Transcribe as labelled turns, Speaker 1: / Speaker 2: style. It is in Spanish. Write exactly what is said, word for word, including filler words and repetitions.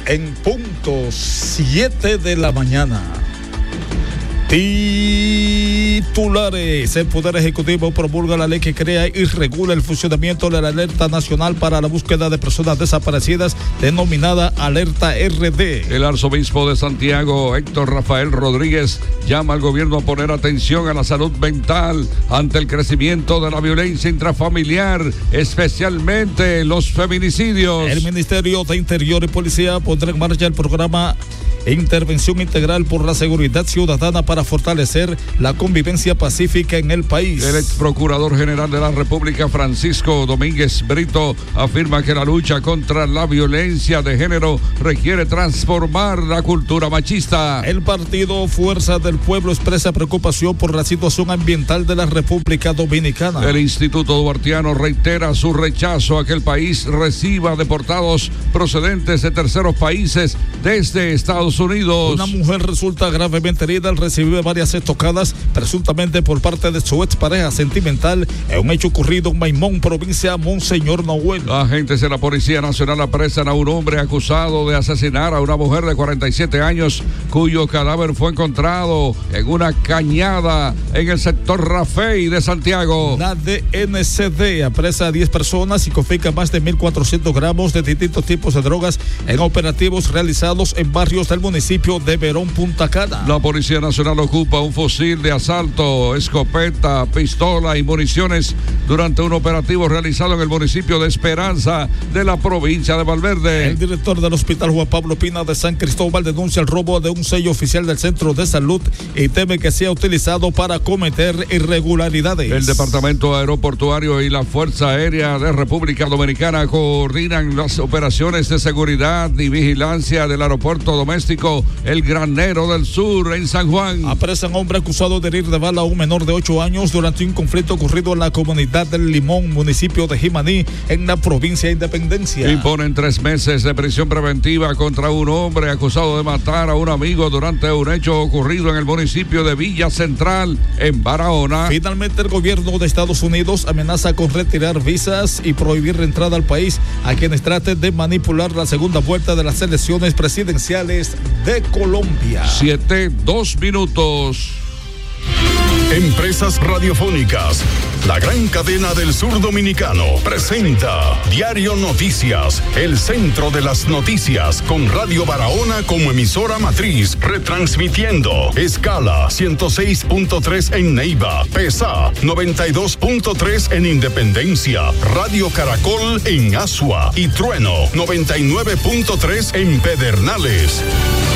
Speaker 1: en punto siete de la mañana. Titulares. El Poder Ejecutivo promulga la ley que crea y regula el funcionamiento de la Alerta Nacional para la Búsqueda de Personas Desaparecidas, denominada Alerta R D.
Speaker 2: El arzobispo de Santiago, Héctor Rafael Rodríguez, llama al gobierno a poner atención a la salud mental ante el crecimiento de la violencia intrafamiliar, especialmente los feminicidios.
Speaker 1: El Ministerio de Interior y Policía pondrá en marcha el programa Intervención Integral por la Seguridad Ciudadana para fortalecer la convivencia pacífica en el país.
Speaker 2: El ex procurador general de la República, Francisco Domínguez Brito, afirma que la lucha contra la violencia de género requiere transformar la cultura machista.
Speaker 1: El partido Fuerza del Pueblo expresa preocupación por la situación ambiental de la República Dominicana.
Speaker 2: El Instituto Duartiano reitera su rechazo a que el país reciba deportados procedentes de terceros países desde Estados Unidos.
Speaker 1: Una mujer resulta gravemente herida al recibir varias estocadas, presuntamente por parte de su expareja sentimental, en un hecho ocurrido en Maimón, provincia Monseñor Noel.
Speaker 2: Agentes de la Policía Nacional apresan a un hombre acusado de asesinar a una mujer de cuarenta y siete años, cuyo cadáver fue encontrado en una cañada en el sector Rafey de Santiago.
Speaker 1: La D N C D apresa a diez personas y confisca más de mil cuatrocientos gramos de distintos tipos de drogas en operativos realizados en barrios del municipio de Verón, Punta Cana.
Speaker 2: La Policía Nacional ocupa un fusil de asalto, escopeta, pistola y municiones durante un operativo realizado en el municipio de Esperanza de la provincia de Valverde.
Speaker 1: El director del Hospital Juan Pablo Pina de San Cristóbal denuncia el robo de un sello oficial del Centro de Salud y teme que sea utilizado para cometer irregularidades.
Speaker 2: El Departamento Aeroportuario y la Fuerza Aérea de República Dominicana coordinan las operaciones de seguridad y vigilancia del aeropuerto doméstico El Granero del Sur en San Juan.
Speaker 1: Apresan hombre acusado de herir de bala a un menor de ocho años durante un conflicto ocurrido en la comunidad del Limón, municipio de Jimaní, en la provincia de Independencia.
Speaker 2: Imponen tres meses de prisión preventiva contra un hombre acusado de matar a un amigo durante un hecho ocurrido en el municipio de Villa Central, en Barahona.
Speaker 1: Finalmente, el gobierno de Estados Unidos amenaza con retirar visas y prohibir la entrada al país a quienes traten de manipular la segunda vuelta de las elecciones presidenciales de Colombia.
Speaker 2: Siete, dos minutos.
Speaker 3: Empresas Radiofónicas, la gran cadena del sur dominicano, presenta Diario Noticias, el centro de las noticias, con Radio Barahona como emisora matriz, retransmitiendo escala ciento seis punto tres en Neiva, PESA noventa y dos punto tres en Independencia, Radio Caracol en Asua y Trueno noventa y nueve punto tres en Pedernales.